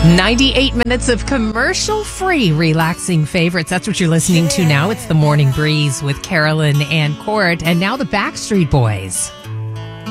98 minutes of commercial-free relaxing favorites. That's what you're listening to now. It's the Morning Breeze with Carolyn and Court. And now the Backstreet Boys.